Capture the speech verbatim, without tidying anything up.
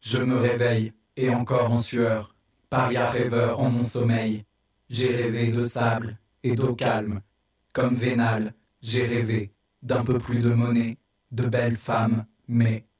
Je me réveille, et encore en sueur, paria rêveur en mon sommeil. J'ai rêvé de sable et d'eau calme. Comme Vénal, j'ai rêvé d'un peu plus de monnaie, de belles femmes, mais